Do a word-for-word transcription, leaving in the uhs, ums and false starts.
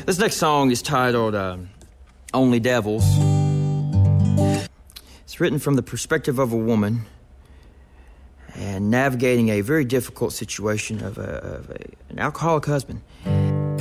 This next song is titled uh, Only Devils. It's written from the perspective of a woman and navigating a very difficult situation of, a, of a, an alcoholic husband.